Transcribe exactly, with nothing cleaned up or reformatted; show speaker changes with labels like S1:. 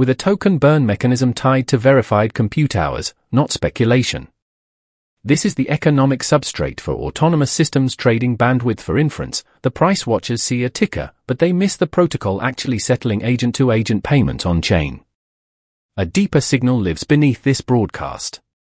S1: with a token burn mechanism tied to verified compute hours, not speculation. This is the economic substrate for autonomous systems trading bandwidth for inference. The price watchers see a ticker, but they miss the protocol actually settling agent-to-agent payment on-chain. A deeper signal lives beneath this broadcast.